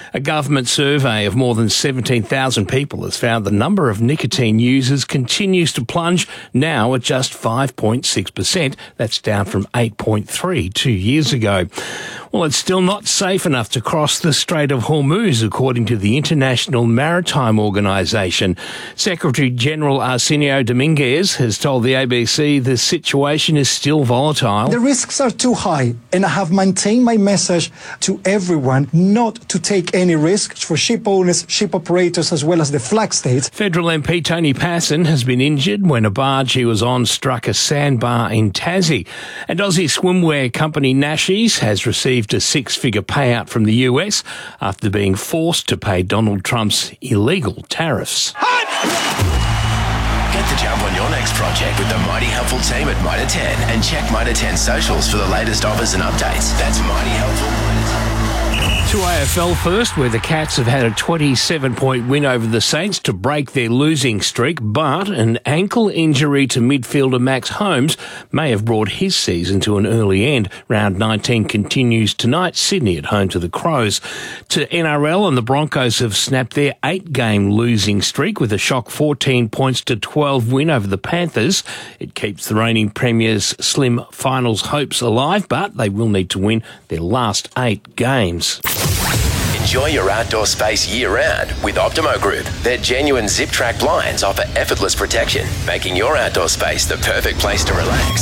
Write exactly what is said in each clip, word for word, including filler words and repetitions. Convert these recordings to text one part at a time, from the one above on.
A government survey of more than seventeen thousand people has found the number of nicotine users continues to plunge, now at just five point six percent. That's down from eight point three two years ago. Well, it's still not safe enough to cross the Strait of Hormuz, according to the International Maritime Organization. Secretary-General Arsenio Dominguez has told the A B C the situation is still volatile. The risks are too high, and I have maintained my message to everyone not to take any risks for ship owners, ship operators, as well as the flag states. Federal M P Tony Passon has been injured when a barge he was on struck a sandbar in Tassie. And Aussie swimwear company Nashies has received a six-figure payout from the U S after being forced to pay Donald Trump's illegal tariffs. Get the jump on your next project with the Mighty Helpful team at Mitre ten and check Mitre ten socials for the latest offers and updates. That's Mighty Helpful. To A F L first, where the Cats have had a twenty-seven point win over the Saints to break their losing streak, but an ankle injury to midfielder Max Holmes may have brought his season to an early end. Round nineteen continues tonight, Sydney at home to the Crows. To N R L, and the Broncos have snapped their eight-game losing streak with a shock fourteen points to twelve win over the Panthers. It keeps the reigning premiers' slim finals hopes alive, but they will need to win their last eight games. Enjoy your outdoor space year-round with Optimo Group. Their genuine zip-track blinds offer effortless protection, making your outdoor space the perfect place to relax.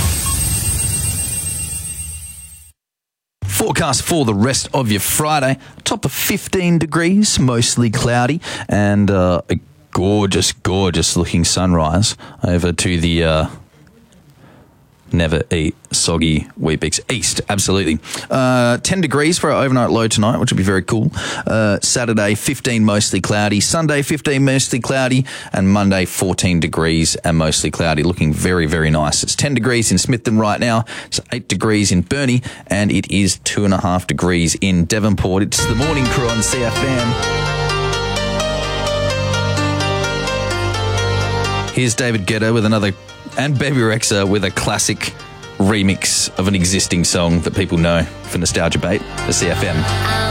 Forecast for the rest of your Friday, top of fifteen degrees, mostly cloudy, and uh, a gorgeous, gorgeous looking sunrise over to the uh, never eat soggy Weet-Bix east. Absolutely. Uh, ten degrees for our overnight low tonight, which will be very cool. Uh, Saturday, fifteen mostly cloudy. Sunday, fifteen mostly cloudy. And Monday, fourteen degrees and mostly cloudy. Looking very, very nice. It's ten degrees in Smithton right now. It's eight degrees in Burnie. And it is two and a half degrees in Devonport. It's the morning crew on C F M. Here's David Guetta with another, and Baby Rexha with a classic remix of an existing song that people know for Nostalgia Bait, the C F M.